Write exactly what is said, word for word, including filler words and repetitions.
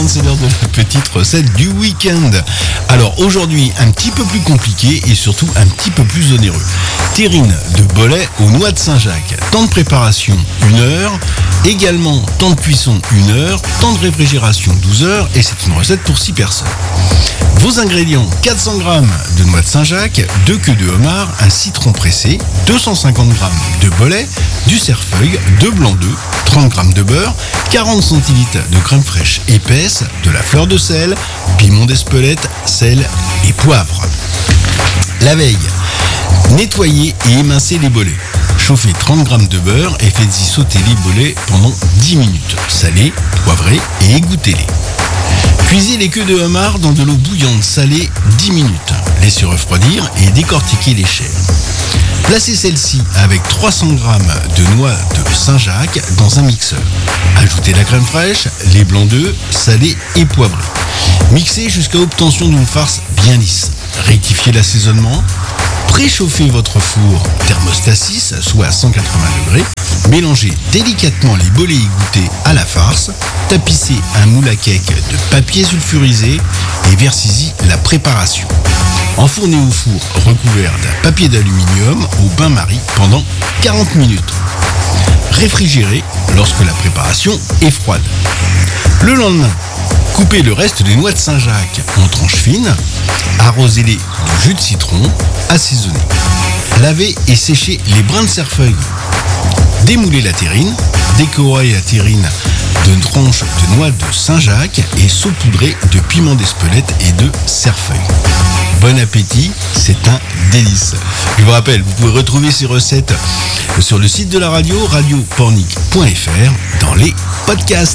Week-end, c'est l'heure de la petite recette du week-end. Alors aujourd'hui, un petit peu plus compliqué et surtout un petit peu plus onéreux. Terrine de Bollay aux noix de Saint-Jacques. Temps de préparation, une heure. Également, temps de cuisson, une heure. Temps de réfrigération, douze heures. Et c'est une recette pour six personnes. Vos ingrédients, quatre cents grammes de noix de Saint-Jacques, deux queues de homard, un citron pressé, deux cent cinquante grammes de Bollay, du cerfeuil, deux blancs d'œufs, trente grammes de beurre, quarante centilitres de crème fraîche épaisse, de la fleur de sel, piment d'Espelette, sel et poivre. La veille, nettoyez et émincez les bolets. Chauffez trente grammes de beurre et faites-y sauter les bolets pendant dix minutes. Salez, poivrez et égouttez-les. Cuisez les queues de homard dans de l'eau bouillante salée dix minutes. Laissez refroidir et décortiquez les chairs. Placez celle-ci avec trois cents grammes de noix de Saint-Jacques dans un mixeur. Ajoutez la crème fraîche, les blancs d'œufs, salés et poivrés. Mixez jusqu'à obtention d'une farce bien lisse. Rectifiez l'assaisonnement. Préchauffez votre four thermostat six, soit à cent quatre-vingts degrés. Mélangez délicatement les bolets égouttés à la farce. Tapissez un moule à cake de papier sulfurisé et versez-y la préparation. Enfournez au four recouvert d'un papier d'aluminium au bain-marie pendant quarante minutes. Réfrigérez lorsque la préparation est froide. Le lendemain, coupez le reste des noix de Saint-Jacques en tranches fines. Arrosez-les de jus de citron, assaisonnez. Lavez et séchez les brins de cerfeuil. Démoulez la terrine, décorez la terrine de tranches de noix de Saint-Jacques et saupoudrez de piment d'Espelette et de cerfeuil. Bon appétit, c'est un délice. Je vous rappelle, vous pouvez retrouver ces recettes sur le site de la radio, radio pornic point f r, dans les podcasts.